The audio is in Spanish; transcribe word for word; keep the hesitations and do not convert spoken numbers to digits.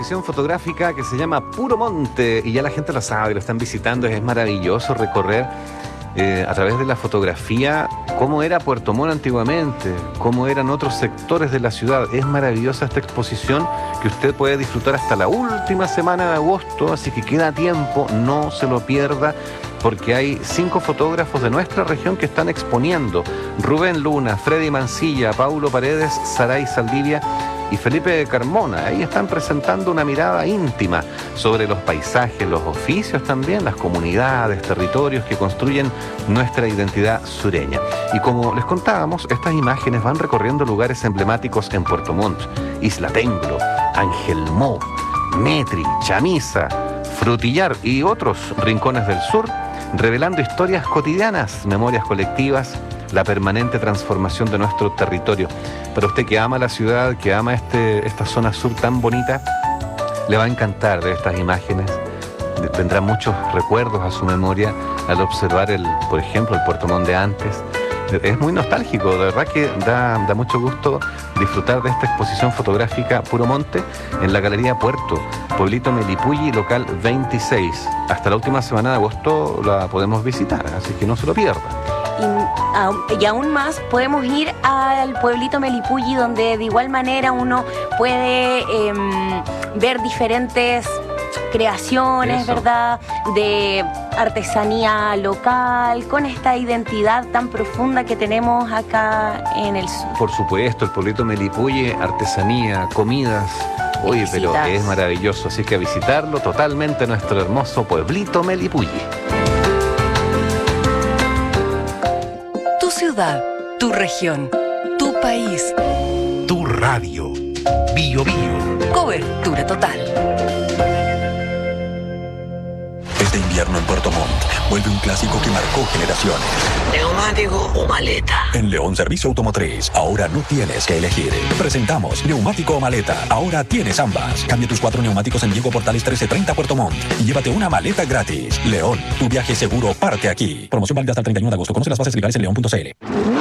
exposición fotográfica que se llama Puro Monte y ya la gente lo sabe, lo están visitando. Es maravilloso recorrer eh, a través de la fotografía cómo era Puerto Montt antiguamente, cómo eran otros sectores de la ciudad. Es maravillosa esta exposición que usted puede disfrutar hasta la última semana de agosto, así que queda tiempo, no se lo pierda, porque hay cinco fotógrafos de nuestra región que están exponiendo: Rubén Luna, Freddy Mancilla, Paulo Paredes, Saray Saldivia y Felipe Carmona. Ahí están presentando una mirada íntima sobre los paisajes, los oficios también, las comunidades, territorios que construyen nuestra identidad sureña. Y como les contábamos, estas imágenes van recorriendo lugares emblemáticos en Puerto Montt: Isla Tenglo, Angelmó, Metri, Chamisa, Frutillar y otros rincones del sur, revelando historias cotidianas, memorias colectivas, la permanente transformación de nuestro territorio. Para usted que ama la ciudad, que ama este, esta zona sur tan bonita, le va a encantar de estas imágenes. Vendrán muchos recuerdos a su memoria al observar, el, por ejemplo, el Puerto Montt de antes. Es muy nostálgico, de verdad que da, da mucho gusto disfrutar de esta exposición fotográfica Puro Monte en la Galería Puerto, Pueblito Melipulli, local veintiséis. Hasta la última semana de agosto la podemos visitar, así que no se lo pierda. Y, y aún más podemos ir al Pueblito Melipulli, donde de igual manera uno puede eh, ver diferentes creaciones, Eso. ¿verdad?, de artesanía local, con esta identidad tan profunda que tenemos acá en el sur. Por supuesto, el Pueblito Melipulli, artesanía, comidas. Oye, pero Exquisitas. es maravilloso, así que a visitarlo totalmente, nuestro hermoso Pueblito Melipulli. Tu ciudad, tu región, tu país. Tu radio. Bio Bio. Cobertura total. Este invierno en Puerto Montt vuelve un clásico que marcó generaciones. ¿Neumático o maleta? En León Servicio Automotriz, ahora no tienes que elegir. Presentamos neumático o maleta. Ahora tienes ambas. Cambia tus cuatro neumáticos en Diego Portales trece treinta Puerto Montt y llévate una maleta gratis. León, tu viaje seguro parte aquí. Promoción válida hasta el treinta y uno de agosto. Conoce las bases legales en león punto c l.